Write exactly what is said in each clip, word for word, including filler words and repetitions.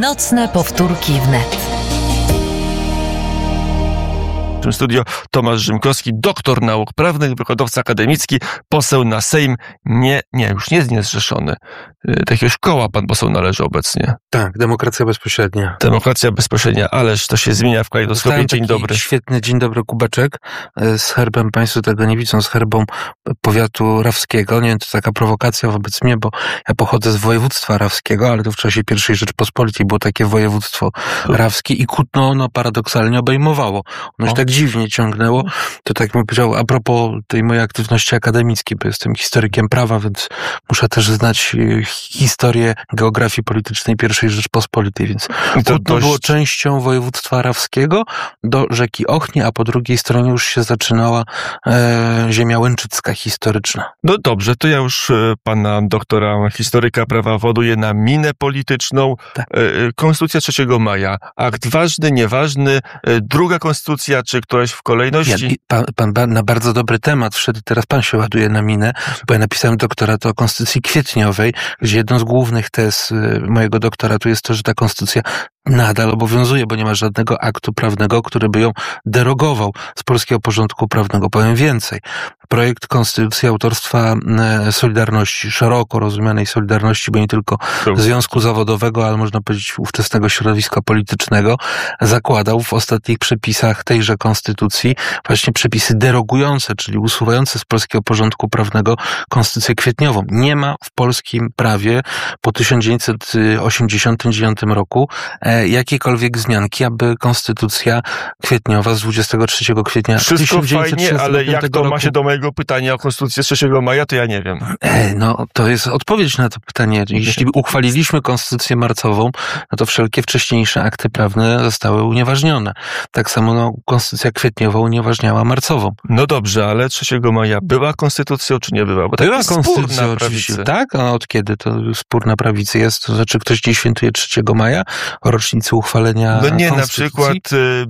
Nocne powtórki wnet. W tym studio Tomasz Rzymkowski, doktor nauk prawnych, wykładowca akademicki, poseł na Sejm, nie, nie, już nie jest niezrzeszony. Do jakiegoś koła pan poseł należy obecnie. Tak, demokracja bezpośrednia. Demokracja bezpośrednia, ależ to się zmienia w kalejdoskopie. Dzień dobry. Świetny dzień dobry kubeczek z herbem, państwo tego nie widzą, z herbą powiatu rawskiego. Nie wiem, to taka prowokacja wobec mnie, bo ja pochodzę z województwa rawskiego, ale to w czasie pierwszej Rzeczpospolitej było takie województwo rawskie i Kutno ono paradoksalnie obejmowało. Ono się o. tak dziwnie ciągnęło. To tak bym powiedział, a propos tej mojej aktywności akademickiej, bo jestem historykiem prawa, więc muszę też znać historię geografii politycznej pierwszej Rzeczpospolitej, więc Kutno dość... było częścią województwa rawskiego do rzeki Ochni, a po drugiej stronie już się zaczynała e, ziemia łęczycka historyczna. No dobrze, to ja już e, pana doktora historyka prawa woduję na minę polityczną. Tak. E, Konstytucja trzeciego maja. Akt ważny, nieważny, e, druga konstytucja, czy któraś w kolejności? Ja, pan, pan na bardzo dobry temat wszedł, teraz pan się ładuje na minę, bo ja napisałem doktorat o konstytucji kwietniowej, gdzie jedną z głównych tez mojego doktoratu jest to, że ta konstytucja nadal obowiązuje, bo nie ma żadnego aktu prawnego, który by ją derogował z polskiego porządku prawnego. Powiem więcej. Projekt konstytucji autorstwa Solidarności, szeroko rozumianej Solidarności, bo nie tylko Związku Zawodowego, ale można powiedzieć ówczesnego środowiska politycznego, zakładał w ostatnich przepisach tejże konstytucji właśnie przepisy derogujące, czyli usuwające z polskiego porządku prawnego konstytucję kwietniową. Nie ma w polskim prawie po tysiąc dziewięćset osiemdziesiątym dziewiątym roku jakiejkolwiek wzmianki, aby konstytucja kwietniowa z dwudziestego trzeciego kwietnia Wszystko fajnie, ale jak to ma się do mojego pytania o konstytucję z trzeciego maja, to ja nie wiem. No, to jest odpowiedź na to pytanie. Jeśli uchwaliliśmy konstytucję marcową, no to wszelkie wcześniejsze akty prawne zostały unieważnione. Tak samo no, konstytucja kwietniowa unieważniała marcową. No dobrze, ale trzeciego maja była konstytucją, czy nie była? Bo była konstytucja oczywiście. Tak? A od kiedy to spór na prawicy jest? To znaczy ktoś dziś świętuje trzeciego maja? Rocznicy uchwalenia No nie, konstytucji? na przykład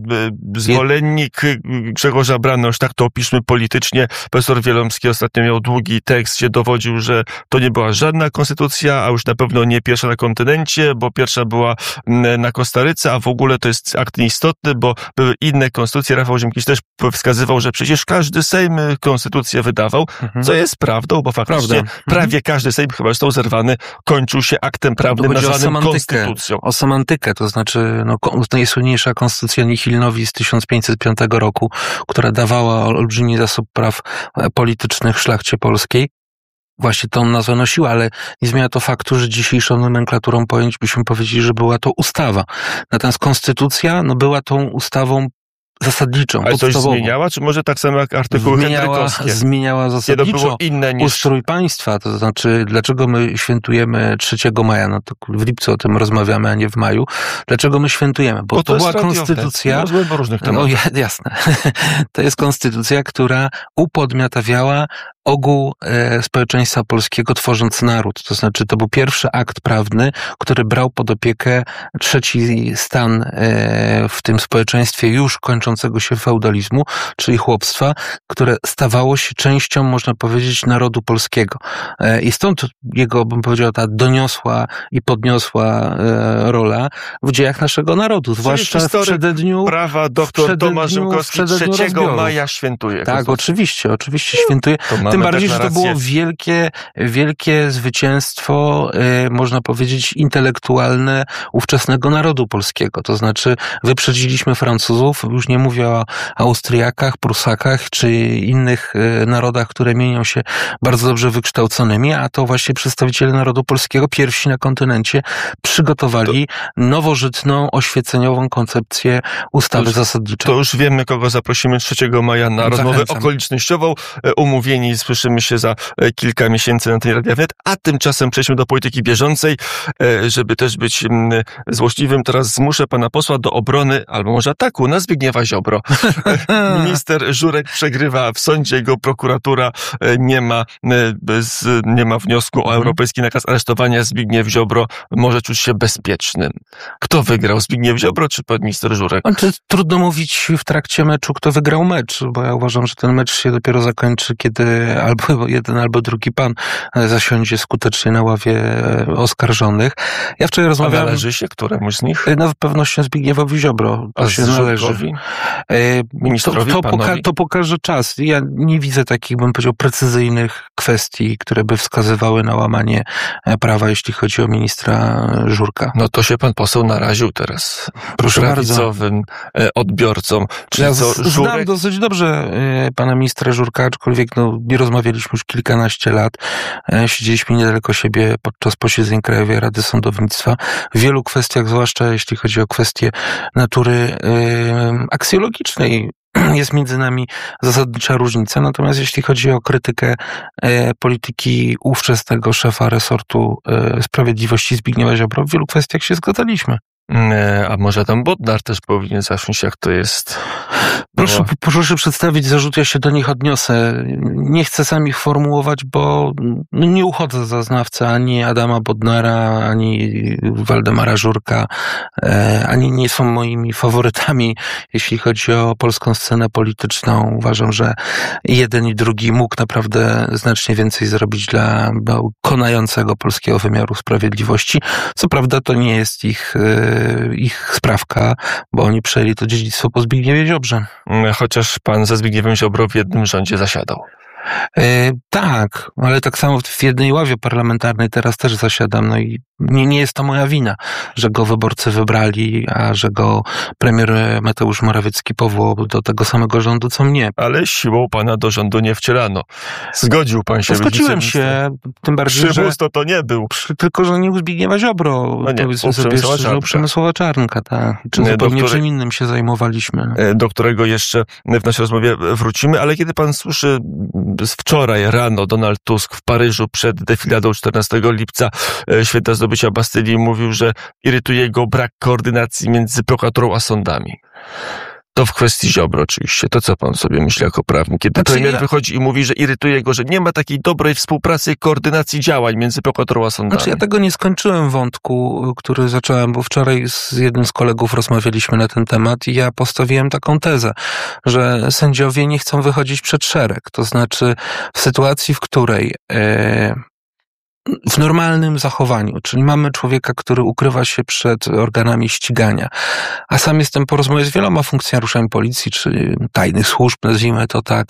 y, zwolennik Grzegorza Brauna, już tak to opiszmy politycznie, profesor Wielomski ostatnio miał długi tekst, gdzie dowodził, że to nie była żadna konstytucja, a już na pewno nie pierwsza na kontynencie, bo pierwsza była na Kostaryce, a w ogóle to jest akt nieistotny, bo były inne konstytucje. Rafał Ziemkiewicz też wskazywał, że przecież każdy Sejm konstytucję wydawał, mhm. co jest prawdą, bo faktycznie Prawda. prawie mhm. każdy Sejm, chyba został zerwany, kończył się aktem prawnym nazwanym konstytucją. O semantykę, to znaczy no, najsłynniejsza konstytucja Nihil Novi z tysiąc pięćset piątego roku, która dawała olbrzymi zasób praw politycznych szlachcie polskiej. Właśnie tą nazwę nosiła, ale nie zmienia to faktu, że dzisiejszą nomenklaturą pojęć byśmy powiedzieli, że była to ustawa. Natomiast konstytucja no, była tą ustawą zasadniczą, ale podstawową. coś zmieniała, czy może tak samo jak artykuły zmieniała, zmieniała zasadniczo było inne niż... ustrój państwa, to znaczy dlaczego my świętujemy trzeciego maja, no to w lipcu o tym rozmawiamy, a nie w maju. Dlaczego my świętujemy? Bo, Bo to, to była konstytucja... No, różnych tematów. No jasne. To jest konstytucja, która upodmiotawiała ogół e, społeczeństwa polskiego, tworząc naród. To znaczy, to był pierwszy akt prawny, który brał pod opiekę trzeci stan e, w tym społeczeństwie już kończącego się feudalizmu, czyli chłopstwa, które stawało się częścią, można powiedzieć, narodu polskiego. E, I stąd jego, bym powiedział, ta doniosła i podniosła e, rola w dziejach naszego narodu, zwłaszcza w przededniu prawa doktor Tomasz Rzymkowski trzeciego maja świętuje. Tak, oczywiście, oczywiście świętuje. Tym bardziej, deklarację. Że to było wielkie, wielkie zwycięstwo, yy, można powiedzieć, intelektualne ówczesnego narodu polskiego. To znaczy wyprzedziliśmy Francuzów, już nie mówię o Austriakach, Prusakach, czy innych yy, narodach, które mienią się bardzo dobrze wykształconymi, a to właśnie przedstawiciele narodu polskiego pierwsi na kontynencie przygotowali to, nowożytną, oświeceniową koncepcję ustawy to już, zasadniczej. To już wiemy, kogo zaprosimy trzeciego maja na rozmowę Zachęcam. okolicznościową. Umówieni, słyszymy się za kilka miesięcy na tej Radia Wnet, a tymczasem przejdźmy do polityki bieżącej, żeby też być złośliwym. Teraz zmuszę pana posła do obrony, albo może ataku na Zbigniewa Ziobro. Minister Żurek przegrywa w sądzie, jego prokuratura nie ma, bez, nie ma wniosku o europejski nakaz aresztowania. Zbigniew Ziobro może czuć się bezpieczny. Kto wygrał? Zbigniew Ziobro czy pan minister Żurek? Znaczy, trudno mówić w trakcie meczu, kto wygrał mecz, bo ja uważam, że ten mecz się dopiero zakończy, kiedy albo jeden, albo drugi pan zasiądzie skutecznie na ławie oskarżonych. Ja wczoraj rozmawiałem... A należy się któremuś z nich? No, z pewnością Zbigniewowi Ziobro. To A się należy. Ministrowi, to, to, poka- to pokaże czas. Ja nie widzę takich, bym powiedział, precyzyjnych kwestii, które by wskazywały na łamanie prawa, jeśli chodzi o ministra Żurka. No to się pan poseł naraził teraz. Proszę prawicowym bardzo. odbiorcom. Czyli ja co, znam Żurek... dosyć dobrze pana ministra Żurka, aczkolwiek no, nie rozmawialiśmy już kilkanaście lat. Siedzieliśmy niedaleko siebie podczas posiedzeń Krajowej Rady Sądownictwa. W wielu kwestiach, zwłaszcza jeśli chodzi o kwestie natury yy, aksjologicznej, jest między nami zasadnicza różnica. Natomiast jeśli chodzi o krytykę e, polityki ówczesnego szefa resortu e, sprawiedliwości Zbigniewa Ziobro, w wielu kwestiach się zgadzaliśmy. A może tam Bodnar też powinien zacząć, jak to jest? Proszę, proszę przedstawić zarzut, ja się do nich odniosę. Nie chcę sam ich formułować, bo nie uchodzę za znawcę ani Adama Bodnara, ani Waldemara Żurka, ani nie są moimi faworytami, jeśli chodzi o polską scenę polityczną. Uważam, że jeden i drugi mógł naprawdę znacznie więcej zrobić dla konającego polskiego wymiaru sprawiedliwości. Co prawda to nie jest ich ich sprawka, bo oni przejęli to dziedzictwo po Zbigniewie Ziobrze. Chociaż pan ze Zbigniewem Ziobro w jednym rządzie zasiadał. E, tak, ale tak samo w jednej ławie parlamentarnej teraz też zasiadam, no i nie, nie jest to moja wina, że go wyborcy wybrali, a że go premier Mateusz Morawiecki powołał do tego samego rządu, co mnie. Ale siłą pana do rządu nie wcielano. Zgodził pan się. Zgodziłem się, tym bardziej, Przymus że... to to nie był. Tylko, że nie u Zbigniewa Ziobro. No nie, powiedzmy sobie, że u Przemysława Czarnka, tak. Czy nie, zupełnie której, czym innym się zajmowaliśmy. Do którego jeszcze w naszej rozmowie wrócimy, ale kiedy pan słyszy wczoraj rano Donald Tusk w Paryżu przed defiladą czternastego lipca, święta zdobycia Bastylii, mówił, że irytuje go brak koordynacji między prokuraturą a sądami. To w kwestii Ziobro oczywiście. To co pan sobie myśli jako prawnik? Kiedy znaczy, premier ja... wychodzi i mówi, że irytuje go, że nie ma takiej dobrej współpracy i koordynacji działań między prokuraturą a sądami. Znaczy ja tego nie skończyłem wątku, który zacząłem, bo wczoraj z jednym z kolegów rozmawialiśmy na ten temat i ja postawiłem taką tezę, że sędziowie nie chcą wychodzić przed szereg. To znaczy w sytuacji, w której... Yy... w normalnym zachowaniu, czyli mamy człowieka, który ukrywa się przed organami ścigania, a sam jestem po rozmowie z wieloma funkcjonariuszami policji, czy tajnych służb, nazwijmy to tak,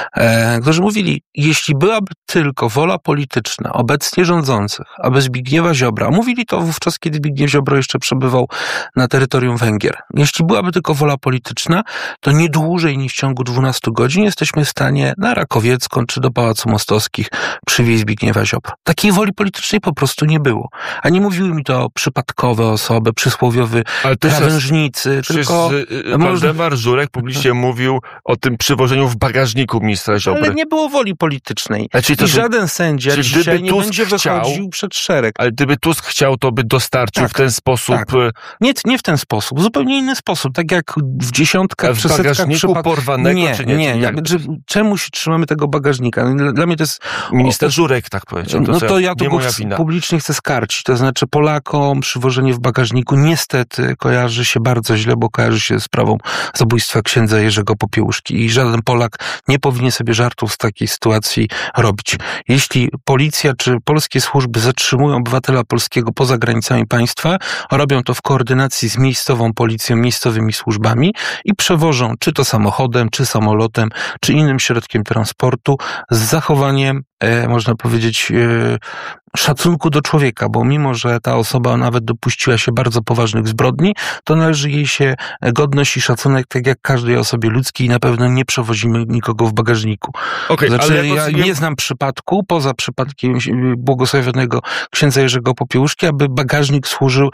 e, którzy mówili, jeśli byłaby tylko wola polityczna obecnie rządzących, aby Zbigniewa Ziobra, mówili to wówczas, kiedy Zbigniew Ziobro jeszcze przebywał na terytorium Węgier, jeśli byłaby tylko wola polityczna, to nie dłużej niż w ciągu dwunastu godzin jesteśmy w stanie na Rakowiecką czy do Pałacu Mostowskich przywieźć Zbigniewa Ziobro. Takiej woli politycznej po prostu nie było. A nie mówiły mi to przypadkowe osoby, przysłowiowy krawężnicy, tylko... Waldemar Żurek publicznie mówił o tym przywożeniu w bagażniku ministra Ziobry. Ale nie było woli politycznej. Znaczy, to, I żaden sędzia dzisiaj nie Tusk będzie chciał, wychodził przed szereg. Ale gdyby Tusk chciał, to by dostarczył tak, w ten sposób... Tak. Nie, nie w ten sposób, zupełnie inny sposób. Tak jak w dziesiątkach, w bagażniku przypad... porwanego, nie, czy nie? Nie, nie. Czemu się trzymamy tego bagażnika? Dla mnie to jest... Minister Żurek tak powiedział. To no to ja to go wina. publicznie chcę skarcić. To znaczy Polakom przywożenie w bagażniku niestety kojarzy się bardzo źle, bo kojarzy się z sprawą zabójstwa księdza Jerzego Popiełuszki i żaden Polak nie powinien sobie żartów z takiej sytuacji robić. Jeśli policja czy polskie służby zatrzymują obywatela polskiego poza granicami państwa, robią to w koordynacji z miejscową policją, miejscowymi służbami i przewożą czy to samochodem, czy samolotem, czy innym środkiem transportu z zachowaniem, e, można powiedzieć, e, szacunku do człowieka, bo mimo, że ta osoba nawet dopuściła się bardzo poważnych zbrodni, to należy jej się godność i szacunek tak jak każdej osobie ludzkiej i na pewno nie przewozimy nikogo w bagażniku. Okay, znaczy, ale ja nie ja... znam przypadku, poza przypadkiem błogosławionego księdza Jerzego Popiełuszki, aby bagażnik służył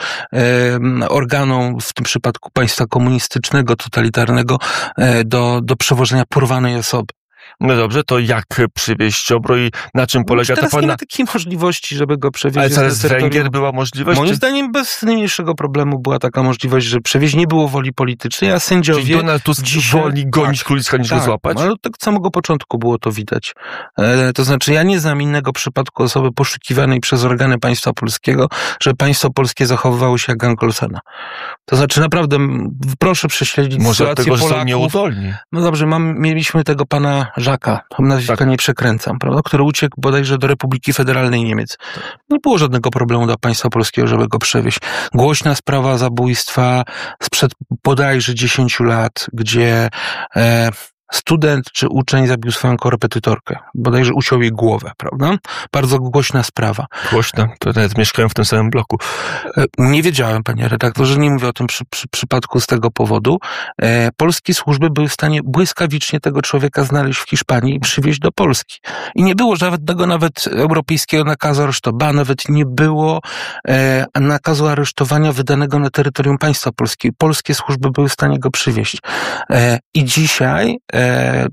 e, organom, w tym przypadku państwa komunistycznego, totalitarnego, e, do, do przewożenia porwanej osoby. No dobrze, to jak przywieźć Ziobro i na czym polega teraz ta pana... nie ma takiej możliwości, żeby go przewieźć. Ale teraz z Węgier była możliwość? Moim czy... zdaniem bez najmniejszego problemu była taka możliwość, że przewieźć nie było woli politycznej, a sędziowie... Czyli Donald Tusk dzisiaj... woli gonić tak, Kulicka niż tak, go złapać? Ale od samego początku było to widać. E, to znaczy ja nie znam innego przypadku osoby poszukiwanej przez organy państwa polskiego, że państwo polskie zachowywało się jak gang Olsena. To znaczy naprawdę proszę prześledzić Może sytuację tego, Polaków. Może są nieudolni. No dobrze, mam, mieliśmy tego pana Żaka Żaka, nazwiska tak. nie przekręcam, prawda, który uciekł bodajże do Republiki Federalnej Niemiec. Nie było żadnego problemu dla państwa polskiego, żeby go przewieźć. Głośna sprawa zabójstwa sprzed bodajże dziesięciu lat, gdzie e, student czy uczeń zabił swoją korepetytorkę. Bodajże uciął jej głowę, prawda? Bardzo głośna sprawa. Głośna, to nawet mieszkają w tym samym bloku. Nie wiedziałem, panie redaktorze, nie mówię o tym przy, przy przypadku z tego powodu. E, polskie służby były w stanie błyskawicznie tego człowieka znaleźć w Hiszpanii i przywieźć do Polski. I nie było żadnego nawet europejskiego nakazu aresztowania, nawet nie było e, nakazu aresztowania wydanego na terytorium państwa polskiego. Polskie służby były w stanie go przywieźć. E, I dzisiaj e,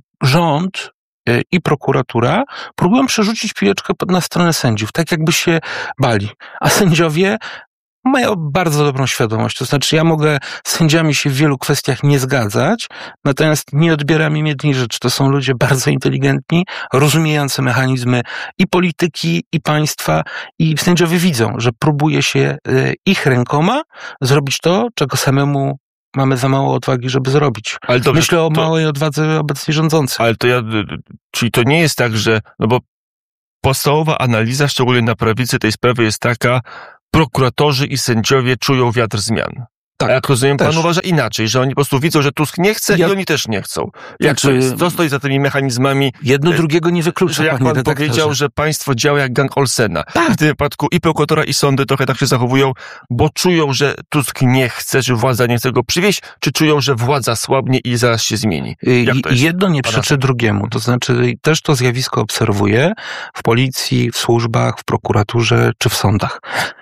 rząd i prokuratura próbują przerzucić piłeczkę na stronę sędziów, tak jakby się bali. A sędziowie mają bardzo dobrą świadomość. To znaczy, ja mogę z sędziami się w wielu kwestiach nie zgadzać, natomiast nie odbieram im jednej rzeczy. To są ludzie bardzo inteligentni, rozumiejący mechanizmy i polityki, i państwa, i sędziowie widzą, że próbuje się ich rękoma zrobić to, czego samemu mamy za mało odwagi, żeby zrobić. Ale dobrze, Myślę o to, małej odwadze obecnie rządzącej. Ale to ja, czyli to nie jest tak, że, no bo podstawowa analiza, szczególnie na prawicy tej sprawy jest taka, prokuratorzy i sędziowie czują wiatr zmian. Tak, a jak rozumiem, też. Pan uważa inaczej, że oni po prostu widzą, że Tusk nie chce ja... i oni też nie chcą. Jak znaczy, to jest? Co stoi za tymi mechanizmami? Jedno drugiego nie wyklucza, że jak pan redaktorze. powiedział, że państwo działa jak gang Olsena. Tak. W tym wypadku i prokuratora, i sądy trochę tak się zachowują, bo czują, że Tusk nie chce, czy władza nie chce go przywieźć, czy czują, że władza słabnie i zaraz się zmieni. Jak to jest? Jedno nie przeczy drugiemu. To znaczy też to zjawisko obserwuję w policji, w służbach, w prokuraturze, czy w sądach.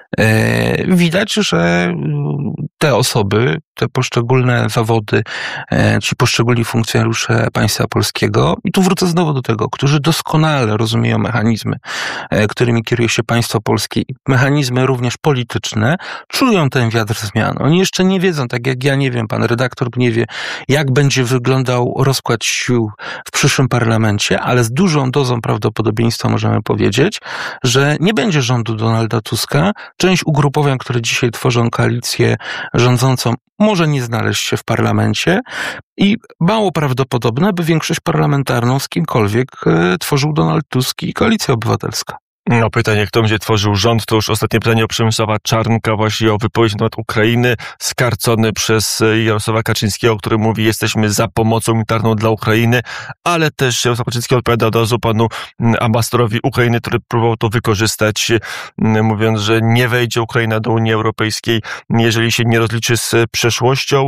Widać, że te osoby, te poszczególne zawody, ci poszczególni funkcjonariusze państwa polskiego, i tu wrócę znowu do tego, którzy doskonale rozumieją mechanizmy, którymi kieruje się państwo polskie, i mechanizmy również polityczne, czują ten wiatr zmian. Oni jeszcze nie wiedzą, tak jak ja nie wiem, pan redaktor nie wie, jak będzie wyglądał rozkład sił w przyszłym parlamencie, ale z dużą dozą prawdopodobieństwa możemy powiedzieć, że nie będzie rządu Donalda Tuska. Część ugrupowań, które dzisiaj tworzą koalicję rządzącą, może nie znaleźć się w parlamencie i mało prawdopodobne, by większość parlamentarną z kimkolwiek e, tworzył Donald Tusk i Koalicja Obywatelska. No pytanie, kto będzie tworzył rząd, to już ostatnie pytanie o Przemysława Czarnka, właśnie o wypowiedź na temat Ukrainy, skarcony przez Jarosława Kaczyńskiego, który mówi, jesteśmy za pomocą militarną dla Ukrainy, ale też Jarosław Kaczyński odpowiada od razu panu ambasadorowi Ukrainy, który próbował to wykorzystać, mówiąc, że nie wejdzie Ukraina do Unii Europejskiej, jeżeli się nie rozliczy z przeszłością.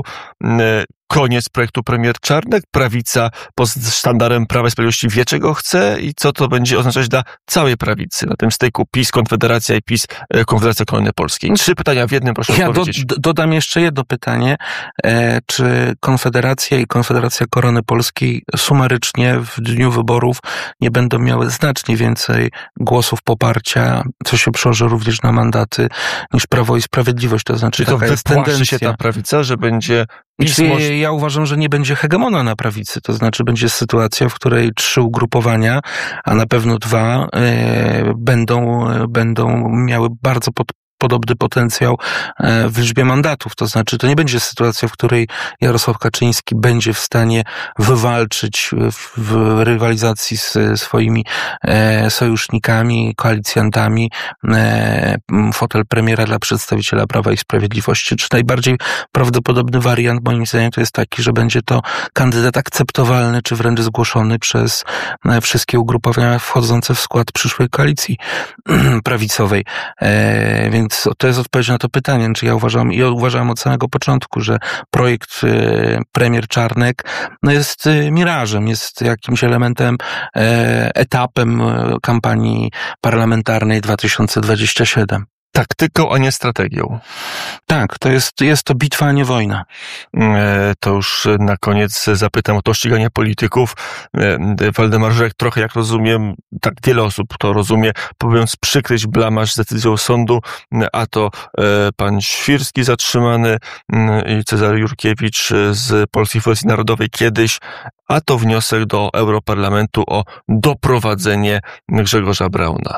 Koniec projektu premier Czarnek, prawica pod sztandarem Prawa i Sprawiedliwości wie, czego chce i co to będzie oznaczać dla całej prawicy. Na tym styku PiS, Konfederacja i PiS, Konfederacja Korony Polskiej. Trzy pytania w jednym, proszę ja odpowiedzieć. Do, dodam jeszcze jedno pytanie. E, czy Konfederacja i Konfederacja Korony Polskiej sumarycznie w dniu wyborów nie będą miały znacznie więcej głosów poparcia, co się przełoży również na mandaty, niż Prawo i Sprawiedliwość? To znaczy, czy to wypłaszy się ta prawica, że będzie... Czy ja uważam, że nie będzie hegemona na prawicy, to znaczy będzie sytuacja, w której trzy ugrupowania, a na pewno dwa, e, będą, będą miały bardzo pod, podobny potencjał w liczbie mandatów. To znaczy, to nie będzie sytuacja, w której Jarosław Kaczyński będzie w stanie wywalczyć w, w rywalizacji z swoimi e, sojusznikami, koalicjantami e, fotel premiera dla przedstawiciela Prawa i Sprawiedliwości. Czy najbardziej prawdopodobny wariant, moim zdaniem, to jest taki, że będzie to kandydat akceptowalny, czy wręcz zgłoszony przez e, wszystkie ugrupowania wchodzące w skład przyszłej koalicji prawicowej. E, więc Więc to jest odpowiedź na to pytanie, czy ja uważam, i uważam od samego początku, że projekt y, premier Czarnek no jest y, mirażem, jest jakimś elementem, y, etapem y, kampanii parlamentarnej dwa tysiące dwudziestej siódmej. Taktyką, a nie strategią. Tak, to jest, jest to bitwa, a nie wojna. E, to już na koniec zapytam o to ściganie polityków. E, Waldemar Żurek trochę, jak rozumiem, tak wiele osób to rozumie, próbując przykryć blamaż z decyzją sądu, a to e, pan Świrski zatrzymany e, i Cezary Jurkiewicz z Polskiej Fundacji Narodowej kiedyś, a to wniosek do Europarlamentu o doprowadzenie Grzegorza Brauna.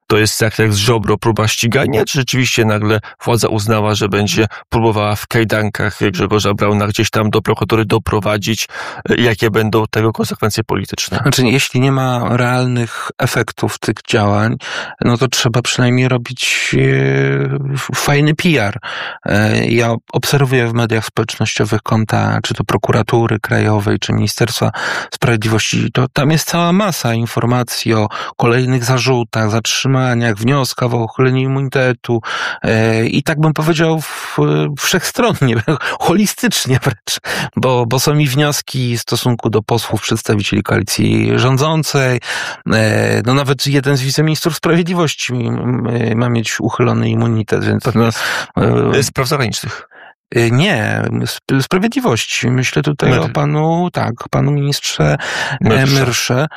to jest jak, jak z Ziobro próba ścigania, czy rzeczywiście nagle władza uznała, że będzie próbowała w kajdankach Grzegorza Brauna gdzieś tam do prokuratury doprowadzić? Jakie będą tego konsekwencje polityczne? Znaczy, jeśli nie ma realnych efektów tych działań, no to trzeba przynajmniej robić e, fajny P R. E, ja obserwuję w mediach społecznościowych konta, czy to prokuratury krajowej, czy Ministerstwa Sprawiedliwości. To tam jest cała masa informacji o kolejnych zarzutach, zatrzymaniach, wnioskach o uchylenie immunitetu e, i tak bym powiedział w, wszechstronnie, holistycznie wręcz, bo, bo są i wnioski w stosunku do posłów, przedstawicieli koalicji rządzącej. E, no nawet jeden z wiceministrów sprawiedliwości ma mieć uchylony immunitet, więc no, e, spraw zagranicznych. Nie, sprawiedliwości. Myślę tutaj Myr. o panu, tak, panu ministrze Myrsze. Myrsze.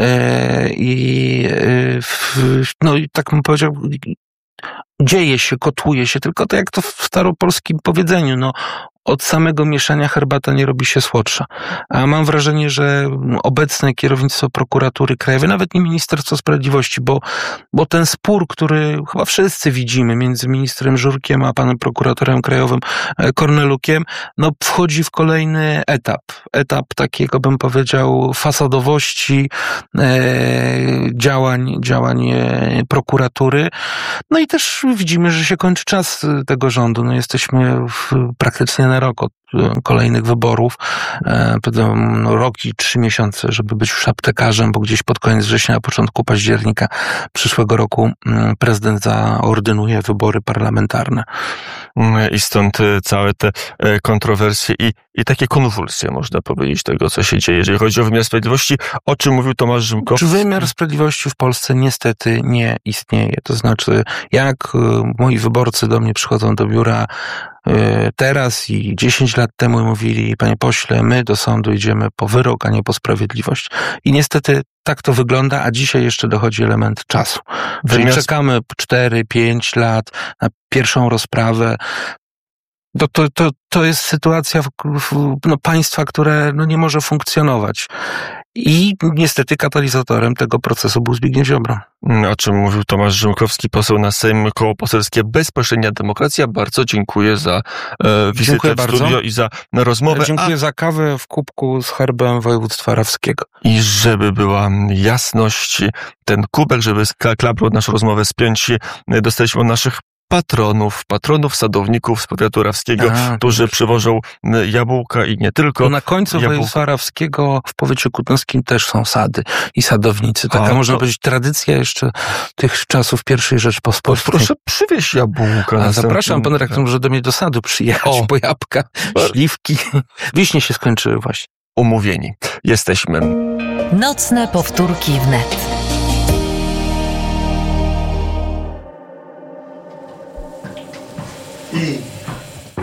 I no i tak bym powiedział, dzieje się, kotłuje się, tylko to jak to w staropolskim powiedzeniu, no od samego mieszania herbata nie robi się słodsza. A mam wrażenie, że obecne kierownictwo prokuratury krajowej, nawet nie Ministerstwo Sprawiedliwości, bo, bo ten spór, który chyba wszyscy widzimy między ministrem Żurkiem a panem prokuratorem krajowym Kornelukiem, no wchodzi w kolejny etap. Etap takiego, bym powiedział, fasadowości e, działań, działań prokuratury. No i też widzimy, że się kończy czas tego rządu. No jesteśmy w, praktycznie na rok od kolejnych wyborów. No, rok i trzy miesiące, żeby być już aptekarzem, bo gdzieś pod koniec września, na początku października przyszłego roku prezydent zaordynuje wybory parlamentarne. I stąd całe te kontrowersje i, i takie konwulsje, można powiedzieć, tego, co się dzieje, jeżeli chodzi o wymiar sprawiedliwości, o czym mówił Tomasz Rzymkowski. Czy wymiar sprawiedliwości w Polsce niestety nie istnieje? To znaczy, jak moi wyborcy do mnie przychodzą do biura teraz i dziesięć lat temu mówili, panie pośle, my do sądu idziemy po wyrok, a nie po sprawiedliwość. I niestety tak to wygląda, a dzisiaj jeszcze dochodzi element czasu. Czyli Wymiar... czekamy cztery pięć lat na pierwszą rozprawę. To, to, to, to jest sytuacja w, w, no, państwa, które no, nie może funkcjonować. I niestety katalizatorem tego procesu był Zbigniew Ziobro. O czym mówił Tomasz Rzymkowski, poseł na Sejm, Koło Poselskie Bezpośrednia Demokracja. Bardzo dziękuję za e, wizytę dziękuję w bardzo. studio i za rozmowę. Dziękuję a... za kawę w kubku z herbem województwa rawskiego. I żeby była jasność, ten kubek, żeby z klaprą naszą rozmowę spiąć, dostaliśmy od naszych patronów, patronów sadowników z powiatu rawskiego, A, którzy przywożą jabłka i nie tylko. To na końcu województwa rawskiego w powiecie kutnowskim też są sady i sadownicy. Taka A, można to... powiedzieć tradycja jeszcze tych czasów pierwszej Rzeczpospolitej. Proszę przywieźć jabłka. A, zapraszam pan rektor, może do mnie do sadu przyjechać o. po jabłka, śliwki. Wiśnie się skończyły właśnie. Umówieni. Jesteśmy. Nocne powtórki wnet. I